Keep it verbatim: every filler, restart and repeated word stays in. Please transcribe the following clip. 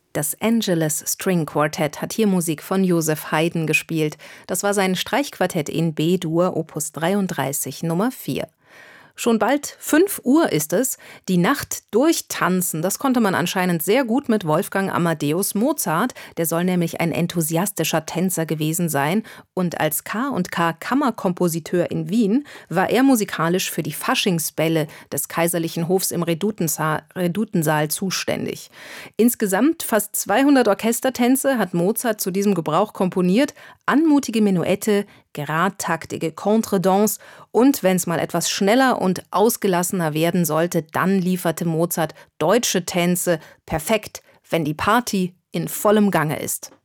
Das Angelus String Quartet hat hier Musik von Joseph Haydn gespielt. Das war sein Streichquartett in B-Dur, Opus dreiunddreißig, Nummer vier. Schon bald fünf Uhr ist es. Die Nacht durchtanzen, das konnte man anscheinend sehr gut mit Wolfgang Amadeus Mozart. Der soll nämlich ein enthusiastischer Tänzer gewesen sein. Und als K und K Kammerkompositeur in Wien war er musikalisch für die Faschingsbälle des kaiserlichen Hofs im Redutensaal, Redutensaal zuständig. Insgesamt fast zweihundert Orchestertänze hat Mozart zu diesem Gebrauch komponiert. Anmutige Menuette, geradtaktige Contredanse und wenn es mal etwas schneller und ausgelassener werden sollte, dann lieferte Mozart deutsche Tänze perfekt, wenn die Party in vollem Gange ist.